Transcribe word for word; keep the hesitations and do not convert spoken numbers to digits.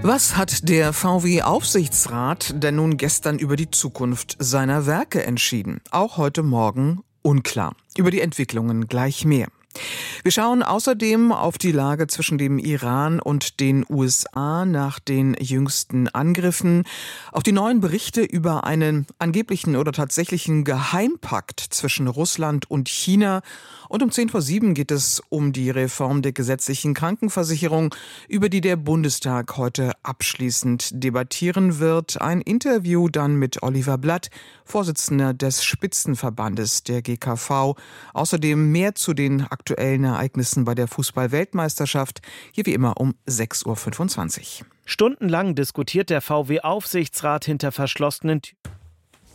Was hat der V W-Aufsichtsrat denn nun gestern über die Zukunft seiner Werke entschieden? Auch heute Morgen unklar. Über die Entwicklungen gleich mehr. Wir schauen außerdem auf die Lage zwischen dem Iran und den U S A nach den jüngsten Angriffen, auf die neuen Berichte über einen angeblichen oder tatsächlichen Geheimpakt zwischen Russland und China. Und um zehn vor sieben geht es um die Reform der gesetzlichen Krankenversicherung, über die der Bundestag heute abschließend debattieren wird. Ein Interview dann mit Oliver Blatt, Vorsitzender des Spitzenverbandes der G K V. Außerdem mehr zu den aktuellen Ereignissen bei der Fußball-Weltmeisterschaft. Hier wie immer um sechs Uhr fünfundzwanzig. Stundenlang diskutiert der V W-Aufsichtsrat hinter verschlossenen Türen.